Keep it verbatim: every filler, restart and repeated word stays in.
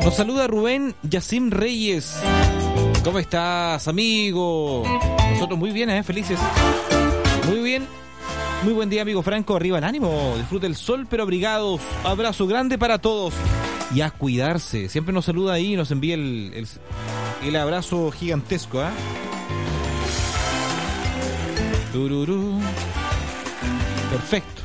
Nos saluda Rubén Yacim Reyes. ¿Cómo estás, amigo? Nosotros muy bien, ¿eh? Felices. Muy bien. Muy buen día, amigo Franco. Arriba el ánimo. Disfrute el sol, pero abrigados. Abrazo grande para todos. Y a cuidarse. Siempre nos saluda ahí y nos envía el, el, el abrazo gigantesco, ¿eh? Tururú. Perfecto.